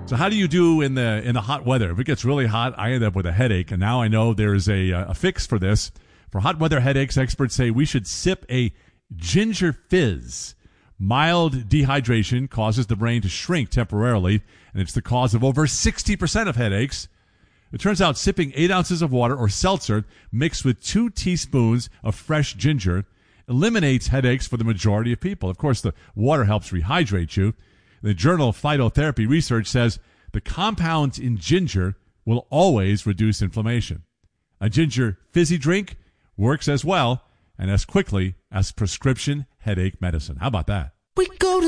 So how do you do in the hot weather? If it gets really hot, I end up with a headache, and now I know there's a fix for this. For hot weather headaches, experts say we should sip a ginger fizz. Mild dehydration causes the brain to shrink temporarily, and it's the cause of over 60% of headaches. It turns out sipping 8 ounces of water or seltzer mixed with 2 teaspoons of fresh ginger eliminates headaches for the majority of people. Of course, the water helps rehydrate you. The journal Phytotherapy Research says the compounds in ginger will always reduce inflammation. A ginger fizzy drink works as well and as quickly as prescription headache medicine. How about that? We go to